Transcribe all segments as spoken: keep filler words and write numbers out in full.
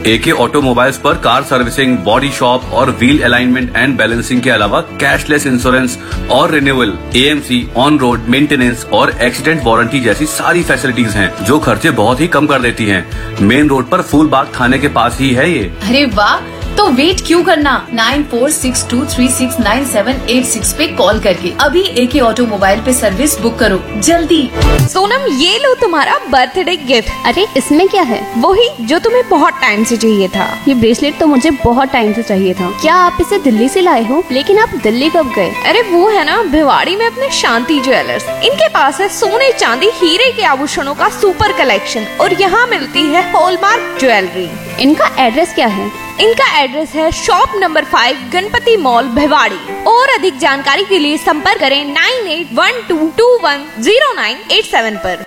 एके automobiles पर car servicing, body shop और wheel alignment and balancing के अलावा कैशलेस इंश्योरेंस और renewal, AMC, on road maintenance और एक्सीडेंट वारंटी जैसी सारी फैसिलिटीज हैं, जो खर्चे बहुत ही कम कर देती हैं। मेन रोड पर फूल बाग थाने के पास ही है ये। अरे वाह, तो वेट क्यों करना, nine four six to three six nine seven eight six पे कॉल करके अभी एके ऑटोमोबाइल पे सर्विस बुक करो जल्दी। सोनम, ये लो तुम्हारा बर्थडे गिफ्ट। अरे इसमें क्या है? वही जो तुम्हें बहुत टाइम से चाहिए था। ये ब्रेसलेट तो मुझे बहुत टाइम से चाहिए था। क्या आप इसे दिल्ली से लाए हो? लेकिन आप दिल्ली कब गए? अरे वो है ना भिवाड़ी में अपने शांति ज्वेलर्स। इनके पास है सोने, चांदी, हीरे के आभूषणों का सुपर कलेक्शन और यहाँ मिलती है हॉलमार्क ज्वेलरी। इनका एड्रेस क्या है? इनका एड्रेस है shop number five, Ganpati mall, Bhiwadi. और अधिक जानकारी के लिए संपर्क करें nine eight one two to one zero nine eight seven पर।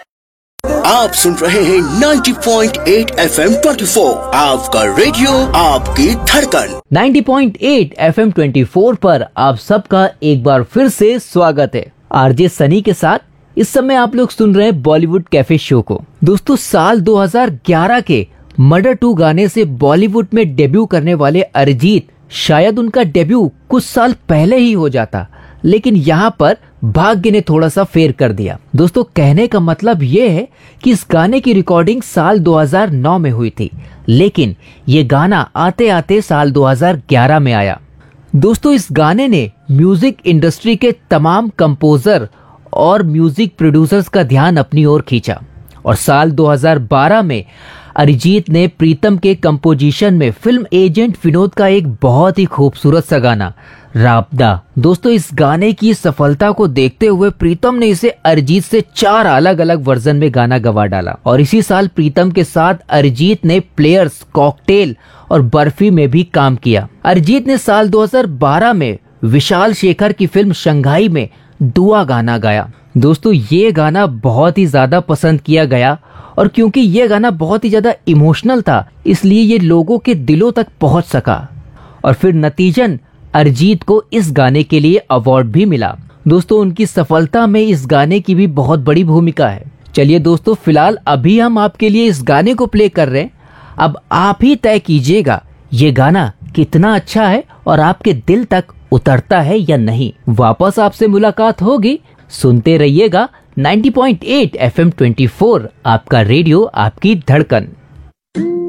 आप सुन रहे हैं ninety point eight F M चौबीस, आपका रेडियो, आपकी धड़कन। Ninety point eight F M चौबीस पर आप सबका एक बार फिर से स्वागत है। आरजे सनी के साथ इस समय आप लोग सुन रहे हैं बॉलीवुड कैफे शो को। दोस्तों, साल दो हज़ार ग्यारह के मर्डर टू गाने से बॉलीवुड में डेब्यू करने वाले अरिजीत, शायद उनका डेब्यू कुछ साल पहले ही हो जाता, लेकिन यहाँ पर भाग्य ने थोड़ा सा फेर कर दिया। दोस्तों, कहने का मतलब ये है कि इस गाने की रिकॉर्डिंग साल दो हज़ार नौ में हुई थी, लेकिन ये गाना आते आते साल दो हज़ार ग्यारह में आया। दोस्तों, इस गाने ने म्यूजिक इंडस्ट्री के तमाम कंपोजर और म्यूजिक प्रोड्यूसर्स का ध्यान अपनी ओर खींचा और साल दो हज़ार बारह में अरिजीत ने प्रीतम के कंपोजिशन में फिल्म एजेंट विनोद का एक बहुत ही खूबसूरत सा गाना राबदा। दोस्तों, इस गाने की सफलता को देखते हुए प्रीतम ने इसे अरिजीत से चार अलग अलग वर्जन में गाना गवा डाला और इसी साल प्रीतम के साथ अरिजीत ने प्लेयर्स, कॉकटेल और बर्फी में भी काम किया। अरिजीत ने साल दो हज़ार बारह में विशाल शेखर की फिल्म शंघाई में दुआ गाना गाया। दोस्तों, ये गाना बहुत ही ज्यादा पसंद किया गया और क्योंकि ये गाना बहुत ही ज्यादा इमोशनल था, इसलिए ये लोगों के दिलों तक पहुंच सका और फिर नतीजन अरिजीत को इस गाने के लिए अवार्ड भी मिला। दोस्तों, उनकी सफलता में इस गाने की भी बहुत बड़ी भूमिका है। चलिए दोस्तों, फिलहाल अभी हम आपके लिए इस गाने को प्ले कर रहे हैं। अब आप ही तय कीजिएगा ये गाना कितना अच्छा है और आपके दिल तक उतरता है या नहीं। वापस आपसे मुलाकात होगी, सुनते रहिएगा ninety point eight F M चौबीस, आपका रेडियो, आपकी धड़कन।